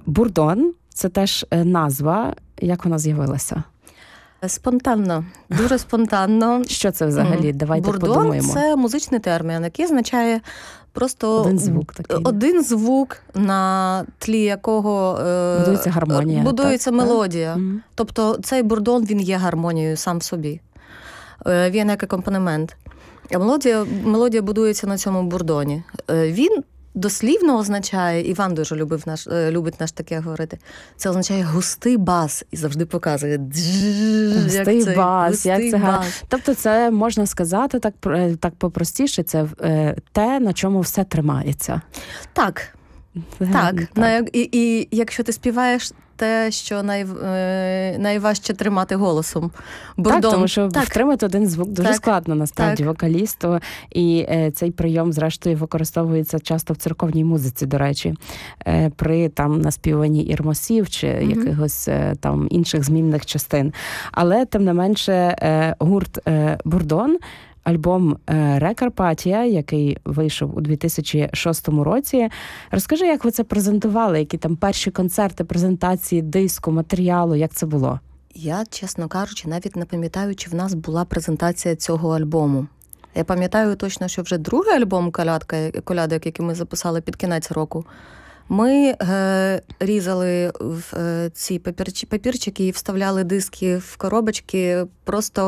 Бурдон – це теж назва. Як вона з'явилася? Спонтанно, дуже спонтанно. Що це взагалі? Давайте подумаємо. Бурдон – це музичний термін, який означає просто один звук, на тлі якого будується гармонія. Будується мелодія. Mm-hmm. Тобто цей бурдон, він є гармонією сам в собі. Він як акомпанемент. Мелодія будується на цьому бурдоні. Він дослівно означає, Іван дуже любить наш таке говорити, це означає густий бас і завжди показує густий бас. Тобто це, можна сказати, так попростіше, це те, на чому все тримається. Так. І якщо ти співаєш те, що найважче тримати голосом. Бурдон. Так, тому що втримати один звук дуже складно, насправді, вокалісту. І цей прийом, зрештою, використовується часто в церковній музиці, до речі, при наспіванні ірмосів чи якихось там інших змінних частин. Але, тим не менше, гурт «Бурдон», альбом «Рекарпатія», який вийшов у 2006 році. Розкажи, як ви це презентували, які там перші концерти, презентації, диску, матеріалу, як це було? Я, чесно кажучи, навіть не пам'ятаю, чи в нас була презентація цього альбому. Я пам'ятаю точно, що вже другий альбом «Колядок», який ми записали під кінець року, ми різали в ці папірчики і вставляли диски в коробочки просто